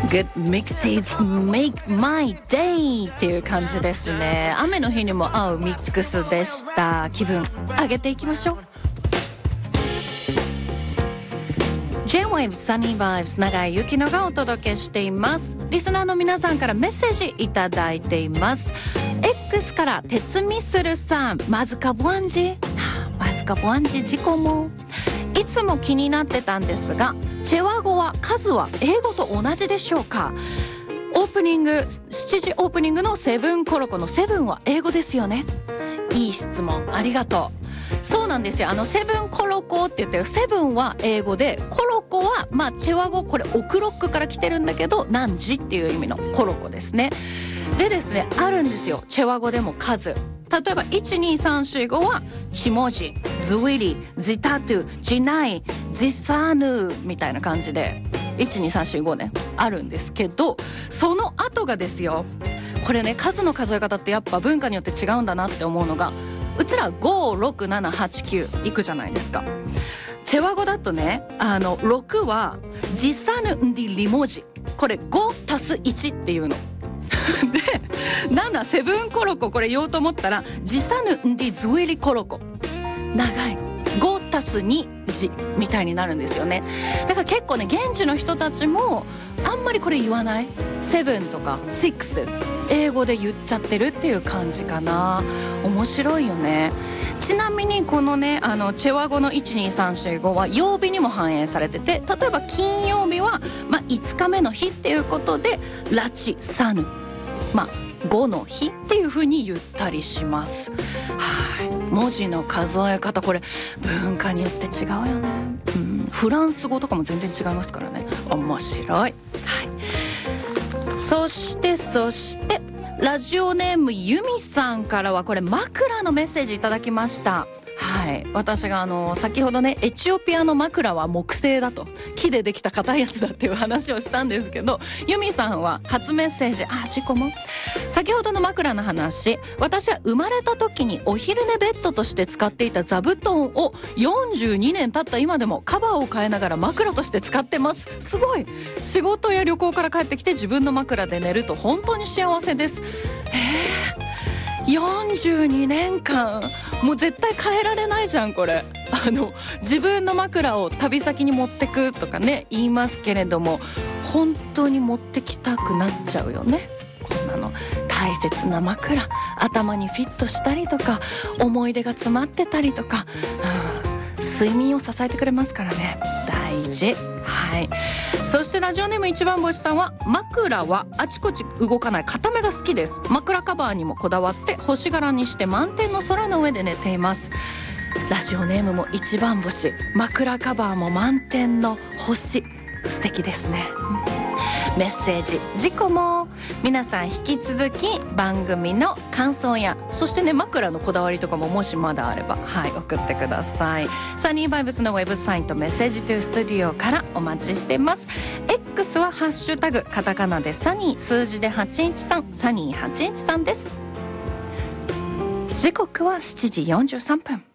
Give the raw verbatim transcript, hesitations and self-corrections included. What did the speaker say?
Good mixes make my day っていう感じですね。雨の日にも合うミックスでした。気分上げていきましょう。 J-Wave Sunny Vibes 長井ゆきのがお届けしています。リスナーの皆さんからメッセージいただいています。 X から鉄ミスルさん、マズカボアンジマズカボアンジ事故もいつも気になってたんですが、チェワ語は数は英語と同じでしょうか？オープニングしちじオープニングのセブンコロコのセブンは英語ですよね。いい質問ありがとう。そうなんですよ。あのセブンコロコって言ってるセブンは英語で、コロコはまあチェワ語、これオクロックから来てるんだけど何時っていう意味のコロコですね。でですね、あるんですよ、チェワ語でも数。例えばいちにさんしごはチモジ、ズウィリ、ジタトゥ、ジナイ、ジサヌみたいな感じでいちにさんしごねあるんですけど、その後がですよ、これね、数の数え方ってやっぱ文化によって違うんだなって思うのが、うちらご、ろく、なな、はち、きゅういくじゃないですか。チェワ語だとね、あのろくはジサヌンディリモジ、これごたすいちっていうので、なな、セブンコロコ、これ言おうと思ったらジサヌンディズウィリコロコ、長いごたすにじみたいになるんですよね。だから結構ね、現地の人たちもあんまりこれ言わない、セブンとかシックス英語で言っちゃってるっていう感じかな。面白いよね。ちなみにこのね、あのチェワ語のいちにさんしごは曜日にも反映されてて、例えば金曜日は、まあ、いつかめの日っていうことでラチサヌ、まあごの日っていう風に言ったりします。はい、文字の数え方、これ文化によって違うよね、うん、フランス語とかも全然違いますからね。面白い。はい、そしてそしてラジオネームゆみさんからはこれ枕のメッセージいただきました。はい、私があの先ほどね、エチオピアの枕は木製だと、木でできた硬いやつだっていう話をしたんですけど、ユミさんは初メッセージ、あ、事故も先ほどの枕の話、私は生まれた時にお昼寝ベッドとして使っていた座布団をよんじゅうにねん経った今でもカバーを変えながら枕として使ってます。すごい。仕事や旅行から帰ってきて自分の枕で寝ると本当に幸せです。えー、よんじゅうにねんかんもう絶対変えられないじゃんこれ。あの自分の枕を旅先に持ってくとかね言いますけれども、本当に持ってきたくなっちゃうよね。こんなの大切な枕、頭にフィットしたりとか、思い出が詰まってたりとか、うん、睡眠を支えてくれますからね、大事。はい、そしてラジオネーム一番星さんは、枕はあちこち動かない固めが好きです。枕カバーにもこだわって星柄にして満天の空の上で寝ています。ラジオネームも一番星、枕カバーも満天の星、素敵ですね。メッセージ事故も皆さん引き続き番組の感想や、そしてね枕のこだわりとかももしまだあれば、はい送ってください。サニーバイブスのウェブサイトメッセージトゥースタジオからお待ちしてます。 X はハッシュタグカタカナでサニー、数字ではちいちさん、サニーはちいちさんです。時刻はしちじよんじゅうさんぷん。